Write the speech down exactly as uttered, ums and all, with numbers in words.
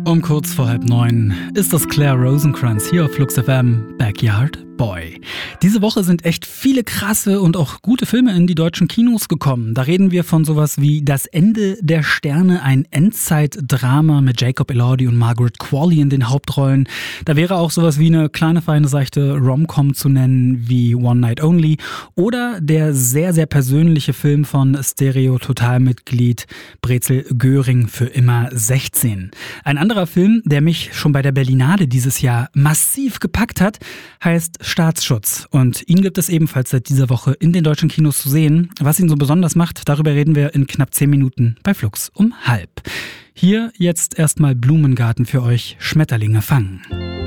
Um kurz vor halb neun ist das Claire Rosenkranz hier auf Flux F M, Backyard Boy. Diese Woche sind echt viele krasse und auch gute Filme in die deutschen Kinos gekommen. Da reden wir von sowas wie Das Ende der Sterne, ein Endzeitdrama mit Jacob Elordi und Margaret Qualley in den Hauptrollen. Da wäre auch sowas wie eine kleine, feine, seichte Rom-Com zu nennen wie One Night Only oder der sehr, sehr persönliche Film von Stereo-Total-Mitglied Brezel Göring für immer sechzehn. Ein anderer Film, der mich schon bei der Berlinale dieses Jahr massiv gepackt hat, heißt Staatsschutz. Und ihn gibt es ebenfalls seit dieser Woche in den deutschen Kinos zu sehen. Was ihn so besonders macht, darüber reden wir in knapp zehn Minuten bei Flux um halb. Hier jetzt erstmal Blumengarten für euch, Schmetterlinge fangen.